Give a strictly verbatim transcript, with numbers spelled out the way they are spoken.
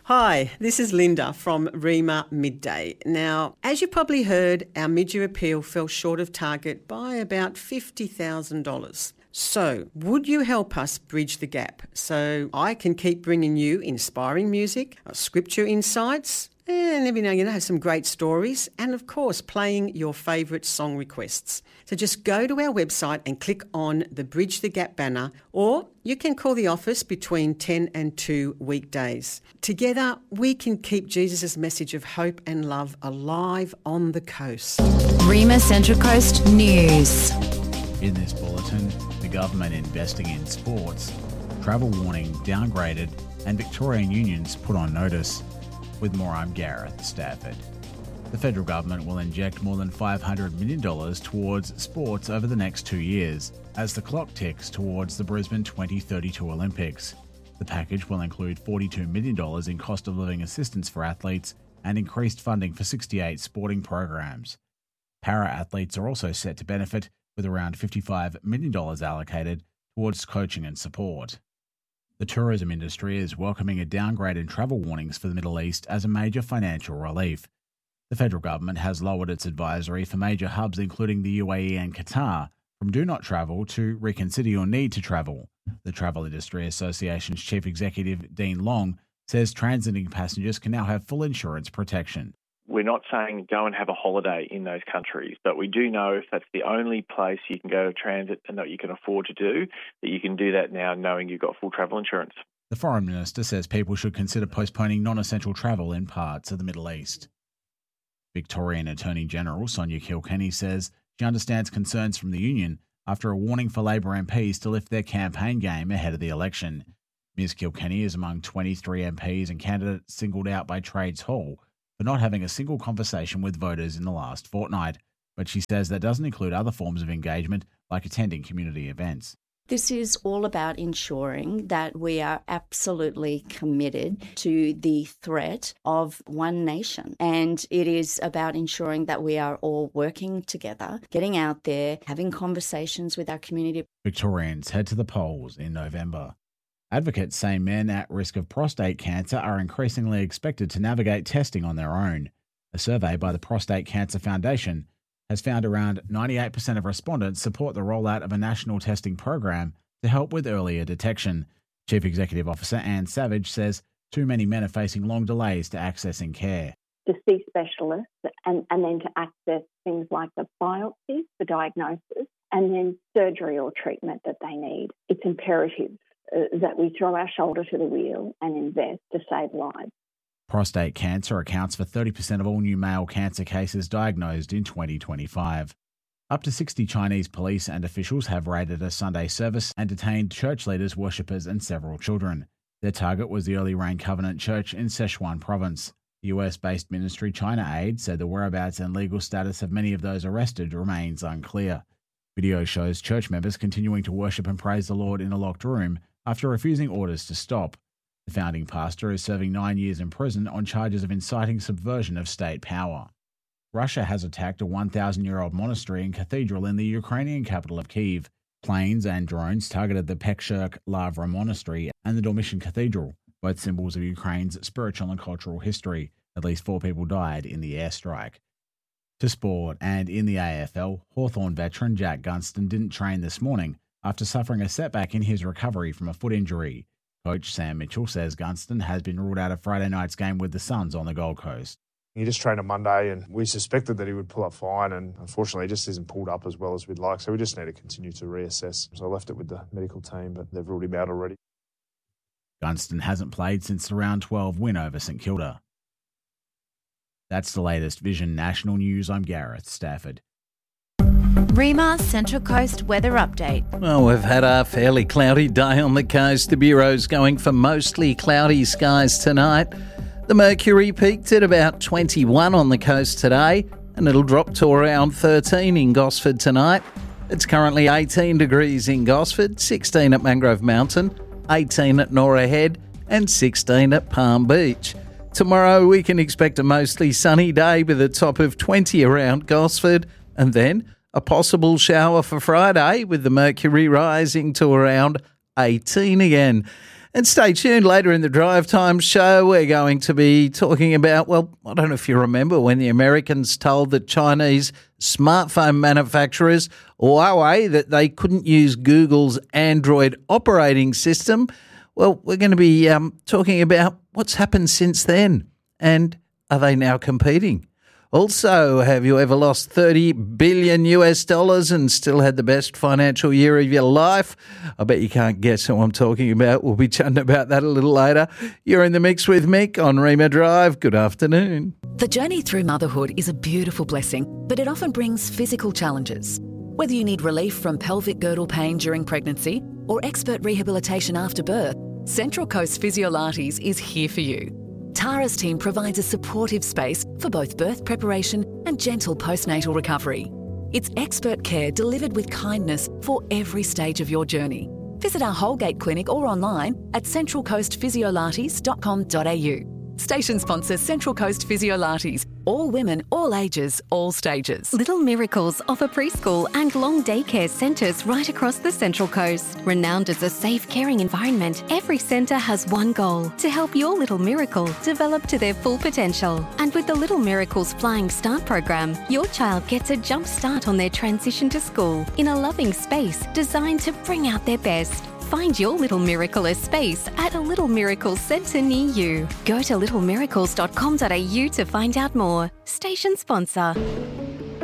Hi, this is Linda from Rema Midday. Now, as you probably heard, our mid-year appeal fell short of target by about fifty thousand dollars. So, would you help us bridge the gap so I can keep bringing you inspiring music, scripture insights, and every now and then have some great stories, and of course playing your favourite song requests. So just go to our website and click on the Bridge the Gap banner, or you can call the office between ten and two weekdays. Together we can keep Jesus' message of hope and love alive on the coast. Rema Central Coast News. In this bulletin, the government investing in sports, travel warning downgraded, and Victorian unions put on notice. With more, I'm Gareth Stafford. The federal government will inject more than five hundred million dollars towards sports over the next two years, as the clock ticks towards the Brisbane twenty thirty-two Olympics. The package will include forty-two million dollars in cost of living assistance for athletes and increased funding for sixty-eight sporting programs. Para-athletes are also set to benefit, with around fifty-five million dollars allocated towards coaching and support. The tourism industry is welcoming a downgrade in travel warnings for the Middle East as a major financial relief. The federal government has lowered its advisory for major hubs including the U A E and Qatar from do not travel to reconsider your need to travel. The Travel Industry Association's chief executive, Dean Long, says transiting passengers can now have full insurance protection. We're not saying go and have a holiday in those countries, but we do know if that's the only place you can go to transit and that you can afford to do, that you can do that now knowing you've got full travel insurance. The Foreign Minister says people should consider postponing non-essential travel in parts of the Middle East. Victorian Attorney General Sonia Kilkenny says she understands concerns from the union after a warning for Labor M Ps to lift their campaign game ahead of the election. Miz Kilkenny is among twenty-three M Ps and candidates singled out by Trades Hall for not having a single conversation with voters in the last fortnight, but she says that doesn't include other forms of engagement like attending community events. This is all about ensuring that we are absolutely committed to the threat of one nation. And it is about ensuring that we are all working together, getting out there, having conversations with our community. Victorians head to the polls in November. Advocates say men at risk of prostate cancer are increasingly expected to navigate testing on their own. A survey by the Prostate Cancer Foundation has found around ninety-eight percent of respondents support the rollout of a national testing program to help with earlier detection. Chief Executive Officer Anne Savage says too many men are facing long delays to accessing care. To see specialists and, and then to access things like the biopsy for diagnosis and then surgery or treatment that they need. It's imperative uh, that we throw our shoulder to the wheel and invest to save lives. Prostate cancer accounts for thirty percent of all new male cancer cases diagnosed in twenty twenty-five. Up to sixty Chinese police and officials have raided a Sunday service and detained church leaders, worshippers and several children. Their target was the Early Rain Covenant Church in Sichuan province. The U S-based ministry China Aid said the whereabouts and legal status of many of those arrested remains unclear. Video shows church members continuing to worship and praise the Lord in a locked room after refusing orders to stop. The founding pastor is serving nine years in prison on charges of inciting subversion of state power. Russia has attacked a one thousand year old monastery and cathedral in the Ukrainian capital of Kyiv. Planes and drones targeted the Pekshurk Lavra Monastery and the Dormition Cathedral, both symbols of Ukraine's spiritual and cultural history. At least four people died in the airstrike. To sport, and in the A F L, Hawthorn veteran Jack Gunston didn't train this morning after suffering a setback in his recovery from a foot injury. Coach Sam Mitchell says Gunston has been ruled out of Friday night's game with the Suns on the Gold Coast. He just trained on Monday and we suspected that he would pull up fine, and unfortunately he just isn't pulled up as well as we'd like, so we just need to continue to reassess. So I left it with the medical team, but they've ruled him out already. Gunston hasn't played since the round twelve win over St Kilda. That's the latest Vision National News. I'm Gareth Stafford. Rema Central Coast weather update. Well, we've had a fairly cloudy day on the coast. The Bureau's going for mostly cloudy skies tonight. The mercury peaked at about twenty-one on the coast today, and it'll drop to around thirteen in Gosford tonight. It's currently eighteen degrees in Gosford, sixteen at Mangrove Mountain, eighteen at Norah Head, and sixteen at Palm Beach. Tomorrow we can expect a mostly sunny day with a top of twenty around Gosford, and then a possible shower for Friday with the mercury rising to around eighteen again. And stay tuned. Later in the Drive Time show, we're going to be talking about, well, I don't know if you remember when the Americans told the Chinese smartphone manufacturers, Huawei, that they couldn't use Google's Android operating system. Well, we're going to be um, talking about what's happened since then, and are they now competing? Also, have you ever lost thirty billion U S dollars and still had the best financial year of your life? I bet you can't guess who I'm talking about. We'll be chatting about that a little later. You're in the mix with Mick on Rima Drive. Good afternoon. The journey through motherhood is a beautiful blessing, but it often brings physical challenges. Whether you need relief from pelvic girdle pain during pregnancy or expert rehabilitation after birth, Central Coast Physiolates is here for you. Tara's team provides a supportive space for both birth preparation and gentle postnatal recovery. It's expert care delivered with kindness for every stage of your journey. Visit our Holgate Clinic or online at central coast physiolates dot com dot a u. Station sponsor Central Coast Physiolates. All women, all ages, all stages. Little Miracles offer preschool and long daycare centres right across the Central Coast. Renowned as a safe, caring environment, every centre has one goal: to help your little miracle develop to their full potential. And with the Little Miracles Flying Start program, your child gets a jump start on their transition to school in a loving space designed to bring out their best. Find your Little Miracle space at a Little Miracles centre near you. Go to little miracles dot com dot a u to find out more. Station sponsor.